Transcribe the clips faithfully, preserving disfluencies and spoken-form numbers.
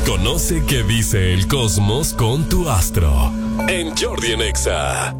Conoce qué dice el cosmos con tu astro en Jordi en Exa.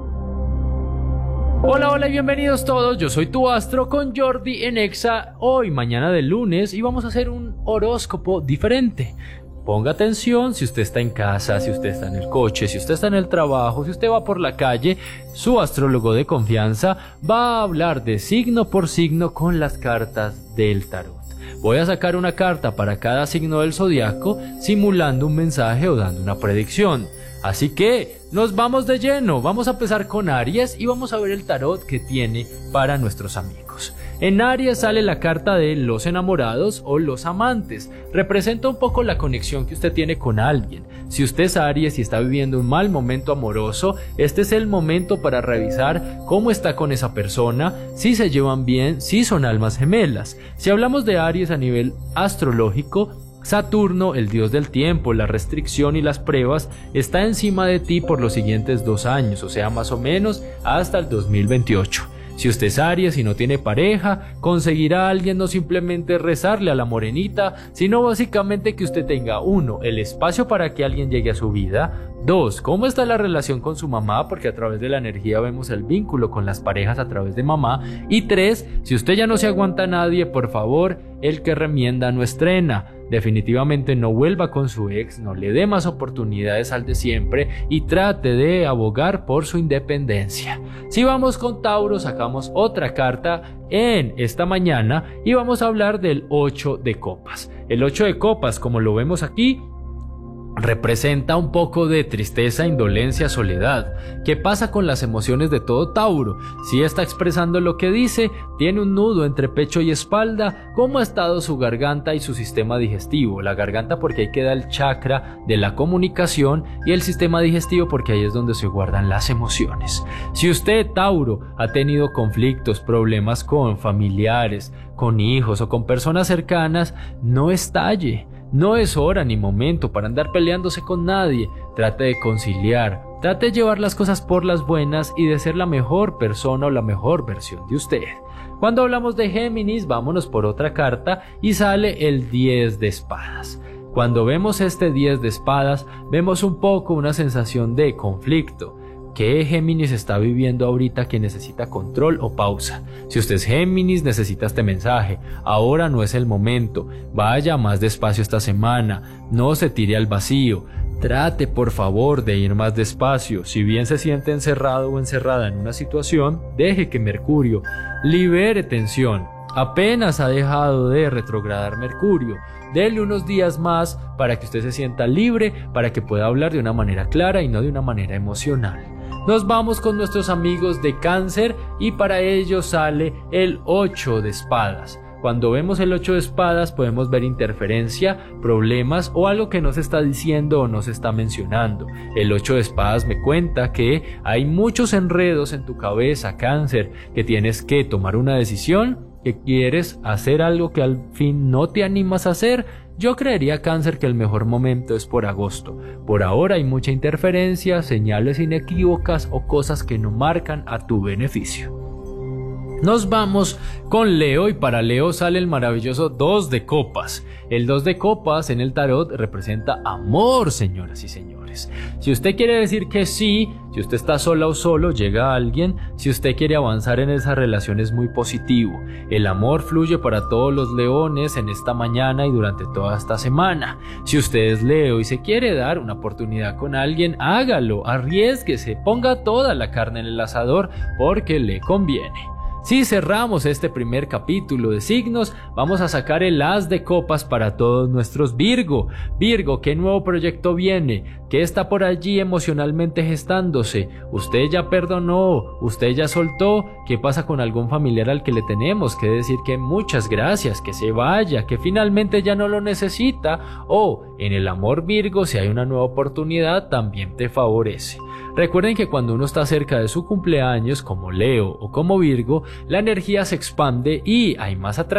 Hola, hola y bienvenidos todos, yo soy tu astro con Jordi en Exa, hoy mañana del lunes, y vamos a hacer un horóscopo diferente. Ponga atención si usted está en casa, si usted está en el coche, si usted está en el trabajo, si usted va por la calle, su astrólogo de confianza va a hablar de signo por signo con las cartas del tarot. Voy a sacar una carta para cada signo del zodiaco, simulando un mensaje o dando una predicción. Así que nos vamos de lleno, vamos a empezar con Aries y vamos a ver el tarot que tiene para nuestros amigos. En Aries sale la carta de los enamorados o los amantes. Representa un poco la conexión que usted tiene con alguien. Si usted es Aries y está viviendo un mal momento amoroso, este es el momento para revisar cómo está con esa persona, si se llevan bien, si son almas gemelas. Si hablamos de Aries a nivel astrológico, Saturno, el dios del tiempo, la restricción y las pruebas, está encima de ti por los siguientes dos años, o sea, más o menos hasta el dos mil veintiocho. Si usted es Aries y no tiene pareja, conseguirá a alguien no simplemente rezarle a la morenita, sino básicamente que usted tenga uno, el espacio para que alguien llegue a su vida, dos, cómo está la relación con su mamá, porque a través de la energía vemos el vínculo con las parejas a través de mamá, y tres, si usted ya no se aguanta a nadie, por favor, el que remienda no estrena. Definitivamente no vuelva con su ex, no le dé más oportunidades al de siempre y trate de abogar por su independencia. Si vamos con Tauro, sacamos otra carta en esta mañana y vamos a hablar del ocho de copas. El ocho de copas, como lo vemos aquí, representa un poco de tristeza, indolencia, soledad. ¿Qué pasa con las emociones de todo Tauro? Si está expresando lo que dice, tiene un nudo entre pecho y espalda. ¿Cómo ha estado su garganta y su sistema digestivo? La garganta porque ahí queda el chakra de la comunicación y el sistema digestivo porque ahí es donde se guardan las emociones. Si usted, Tauro, ha tenido conflictos, problemas con familiares, con hijos o con personas cercanas, no estalle. No es hora ni momento para andar peleándose con nadie. Trate de conciliar, trate de llevar las cosas por las buenas y de ser la mejor persona o la mejor versión de usted. Cuando hablamos de Géminis, vámonos por otra carta y sale el diez de espadas. Cuando vemos este diez de espadas, vemos un poco una sensación de conflicto. ¿Qué Géminis está viviendo ahorita que necesita control o pausa? Si usted es Géminis, necesita este mensaje. Ahora no es el momento. Vaya más despacio esta semana. No se tire al vacío. Trate, por favor, de ir más despacio. Si bien se siente encerrado o encerrada en una situación, deje que Mercurio libere tensión. Apenas ha dejado de retrogradar Mercurio. Dele unos días más para que usted se sienta libre, para que pueda hablar de una manera clara y no de una manera emocional. Nos vamos con nuestros amigos de Cáncer y para ellos sale el ocho de espadas. Cuando vemos el ocho de espadas podemos ver interferencia, problemas o algo que no se está diciendo o no se está mencionando. El ocho de espadas me cuenta que hay muchos enredos en tu cabeza, Cáncer, que tienes que tomar una decisión, que quieres hacer algo que al fin no te animas a hacer. Yo creería, Cáncer, que el mejor momento es por agosto. Por ahora hay mucha interferencia, señales inequívocas o cosas que no marcan a tu beneficio. Nos vamos con Leo y para Leo sale el maravilloso dos de copas. El dos de copas en el tarot representa amor, señoras y señores. Si usted quiere decir que sí, si usted está sola o solo, llega alguien. Si usted quiere avanzar en esa relación es muy positivo. El amor fluye para todos los leones en esta mañana y durante toda esta semana. Si usted es Leo y se quiere dar una oportunidad con alguien, hágalo, arriésguese, ponga toda la carne en el asador porque le conviene. Si cerramos este primer capítulo de signos, vamos a sacar el as de copas para todos nuestros Virgo. Virgo, ¿qué nuevo proyecto viene? ¿Qué está por allí emocionalmente gestándose? ¿Usted ya perdonó? ¿Usted ya soltó? ¿Qué pasa con algún familiar al que le tenemos que decir que muchas gracias, que se vaya, que finalmente ya no lo necesita? O en el amor, Virgo, si hay una nueva oportunidad, también te favorece. Recuerden que cuando uno está cerca de su cumpleaños, como Leo o como Virgo, la energía se expande y hay más atracción